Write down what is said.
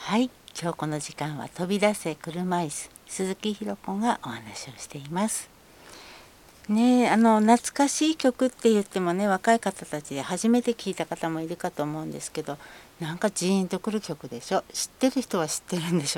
はい、今日この時間は飛び出せ車椅子鈴木ひろ子がお話をしています。ねえ、懐かしい曲って言ってもね、若い方たちで初めて聞いた方もいるかと思うんですけど、なんかジーンとくる曲でしょ。知ってる人は知ってるんでしょ